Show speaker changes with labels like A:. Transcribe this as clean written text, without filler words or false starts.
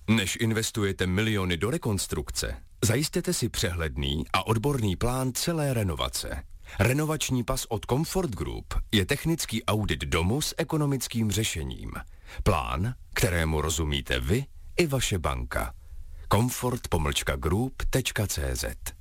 A: Než investujete miliony do rekonstrukce, zajistěte si přehledný a odborný plán celé renovace. Renovační pas od Comfort Group je technický audit domu s ekonomickým řešením. Plán, kterému rozumíte vy i vaše banka. comfort-group.cz